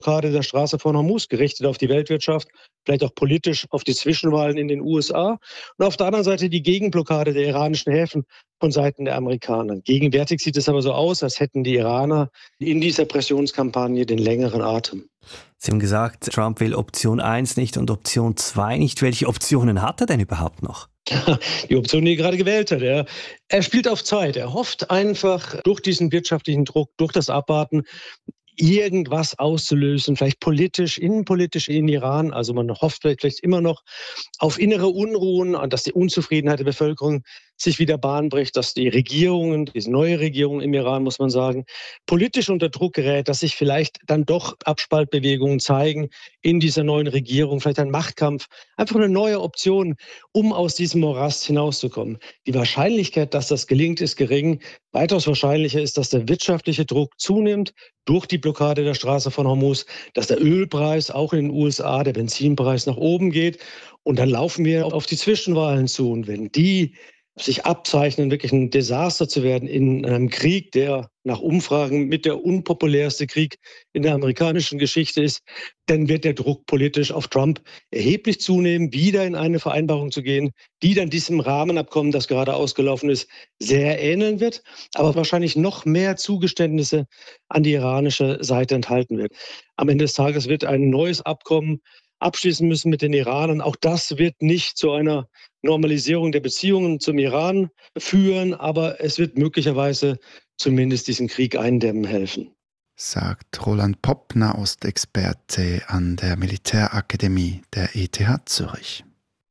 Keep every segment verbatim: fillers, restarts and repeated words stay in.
Blockade der Straße von Hormuz, gerichtet auf die Weltwirtschaft, vielleicht auch politisch auf die Zwischenwahlen in den U S A. Und auf der anderen Seite die Gegenblockade der iranischen Häfen von Seiten der Amerikaner. Gegenwärtig sieht es aber so aus, als hätten die Iraner in dieser Pressionskampagne den längeren Atem. Sie haben gesagt, Trump will Option eins nicht und Option zwei nicht. Welche Optionen hat er denn überhaupt noch? Die Option, die er gerade gewählt hat. Er, er spielt auf Zeit. Er hofft einfach durch diesen wirtschaftlichen Druck, durch das Abwarten, irgendwas auszulösen, vielleicht politisch, innenpolitisch in Iran. Also man hofft vielleicht immer noch auf innere Unruhen, dass die Unzufriedenheit der Bevölkerung sich wieder Bahn bricht, dass die Regierungen, diese neue Regierung im Iran, muss man sagen, politisch unter Druck gerät, dass sich vielleicht dann doch Abspaltbewegungen zeigen in dieser neuen Regierung, vielleicht ein Machtkampf, einfach eine neue Option, um aus diesem Morast hinauszukommen. Die Wahrscheinlichkeit, dass das gelingt, ist gering. Weitaus wahrscheinlicher ist, dass der wirtschaftliche Druck zunimmt durch die Blockade der Straße von Hormuz, dass der Ölpreis auch in den U S A, der Benzinpreis nach oben geht. Und dann laufen wir auf die Zwischenwahlen zu. Und wenn die sich abzeichnen, wirklich ein Desaster zu werden in einem Krieg, der nach Umfragen mit der unpopulärste Krieg in der amerikanischen Geschichte ist, dann wird der Druck politisch auf Trump erheblich zunehmen, wieder in eine Vereinbarung zu gehen, die dann diesem Rahmenabkommen, das gerade ausgelaufen ist, sehr ähneln wird, aber wahrscheinlich noch mehr Zugeständnisse an die iranische Seite enthalten wird. Am Ende des Tages wird ein neues Abkommen abschließen müssen mit den Iranern. Auch das wird nicht zu einer Normalisierung der Beziehungen zum Iran führen, aber es wird möglicherweise zumindest diesen Krieg eindämmen helfen. Sagt Roland Popp, Nahostexperte an der Militärakademie der E T H Zürich.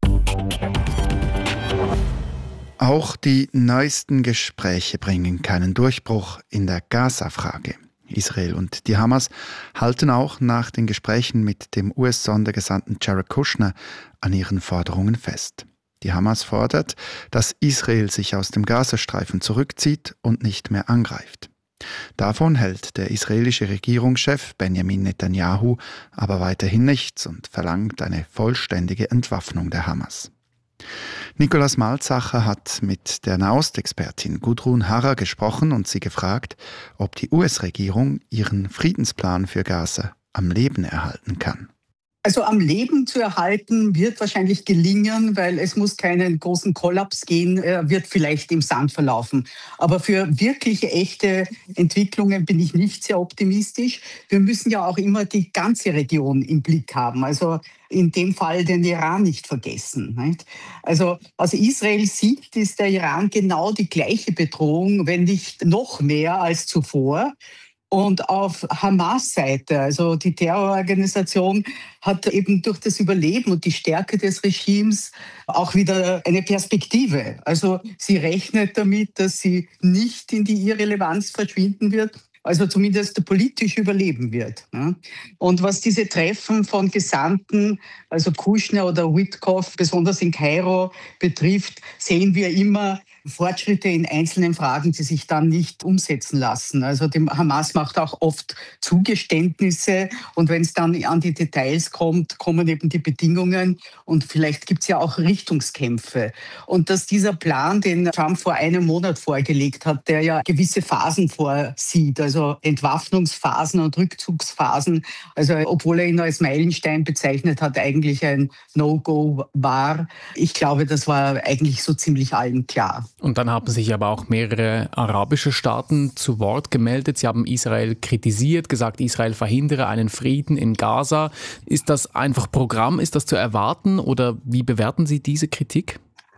Auch die neuesten Gespräche bringen keinen Durchbruch in der Gaza-Frage. Israel und die Hamas halten auch nach den Gesprächen mit dem U S-Sondergesandten Jared Kushner an ihren Forderungen fest. Die Hamas fordert, dass Israel sich aus dem Gazastreifen zurückzieht und nicht mehr angreift. Davon hält der israelische Regierungschef Benjamin Netanyahu aber weiterhin nichts und verlangt eine vollständige Entwaffnung der Hamas. Nikolaus Malzacher hat mit der Nahostexpertin Gudrun Harrer gesprochen und sie gefragt, ob die U S-Regierung ihren Friedensplan für Gaza am Leben erhalten kann. Also am Leben zu erhalten wird wahrscheinlich gelingen, weil es muss keinen großen Kollaps gehen, er wird vielleicht im Sand verlaufen. Aber für wirkliche, echte Entwicklungen bin ich nicht sehr optimistisch. Wir müssen ja auch immer die ganze Region im Blick haben. Also in dem Fall den Iran nicht vergessen. Nicht? Also aus Israels Sicht ist der Iran genau die gleiche Bedrohung, wenn nicht noch mehr als zuvor. Und auf Hamas-Seite, also die Terrororganisation, hat eben durch das Überleben und die Stärke des Regimes auch wieder eine Perspektive. Also sie rechnet damit, dass sie nicht in die Irrelevanz verschwinden wird, also zumindest politisch überleben wird. Und was diese Treffen von Gesandten, also Kushner oder Witkoff, besonders in Kairo betrifft, sehen wir immer Fortschritte in einzelnen Fragen, die sich dann nicht umsetzen lassen. Also die Hamas macht auch oft Zugeständnisse und wenn es dann an die Details kommt, kommen eben die Bedingungen und vielleicht gibt es ja auch Richtungskämpfe. Und dass dieser Plan, den Trump vor einem Monat vorgelegt hat, der ja gewisse Phasen vorsieht, also Entwaffnungsphasen und Rückzugsphasen, also obwohl er ihn als Meilenstein bezeichnet hat, eigentlich ein No-Go war. Ich glaube, das war eigentlich so ziemlich allen klar. Und dann haben sich aber auch mehrere arabische Staaten zu Wort gemeldet. Sie haben Israel kritisiert, gesagt, Israel verhindere einen Frieden in Gaza. Ist das einfach Programm? Ist das zu erwarten? Oder wie bewerten Sie diese Kritik?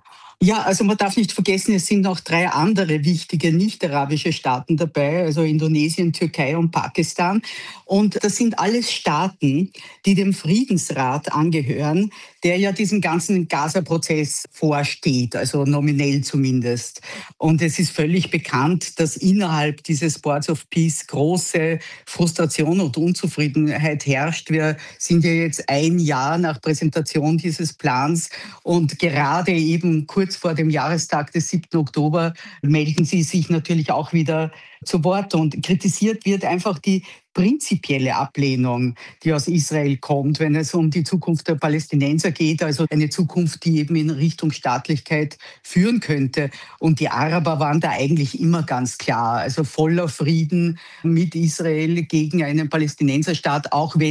Ja, also man darf nicht vergessen, es sind noch drei andere wichtige nicht-arabische Staaten dabei, also Indonesien, Türkei und Pakistan. Und das sind alles Staaten, die dem Friedensrat angehören, der ja diesem ganzen Gaza-Prozess vorsteht, also nominell zumindest. Und es ist völlig bekannt, dass innerhalb dieses Boards of Peace große Frustration und Unzufriedenheit herrscht. Wir sind ja jetzt ein Jahr nach Präsentation dieses Plans und gerade eben kurz kurz vor dem Jahrestag des siebten Oktober melden sie sich natürlich auch wieder zu Wort. Und kritisiert wird einfach die prinzipielle Ablehnung, die aus Israel kommt, wenn es um die Zukunft der Palästinenser geht, also eine Zukunft, die eben in Richtung Staatlichkeit führen könnte. Und die Araber waren da eigentlich immer ganz klar, also voller Frieden mit Israel gegen einen Palästinenserstaat, auch wenn